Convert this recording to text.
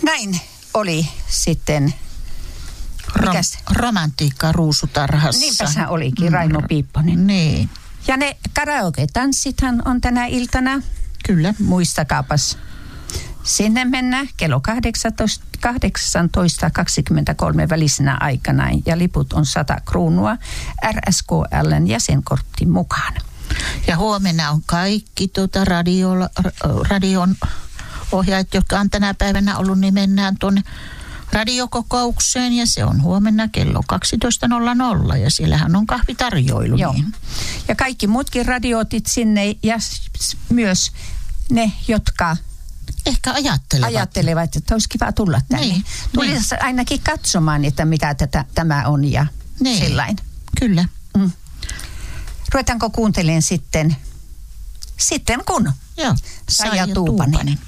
Näin oli sitten romantiikka Ruusutarhassa. Niinpä se olikin, Raimo Piipponen. Niin. Ja ne karaoke-tanssithan on tänä iltana. Kyllä. Muistakaapas. Sinne mennään kello 18.23 välisenä aikana ja liput on 100 kruunua RSKL:n jäsenkortti mukaan. Ja huomenna on kaikki radion ohjaajat, jotka on tänä päivänä ollut, niin mennään tuonne radiokokoukseen ja se on huomenna kello 12.00 ja siellähän on kahvitarjoilu. Joo. Niin. Ja kaikki muutkin radiotit sinne ja myös ne, jotka ehkä ajattelevat, että olisi kiva tulla tänne. Niin, tulisi ainakin katsomaan, että mitä tämä on ja sillain. Kyllä. Ruvetaanko kuuntelemaan sitten kun? Joo. Saija Tuupanen.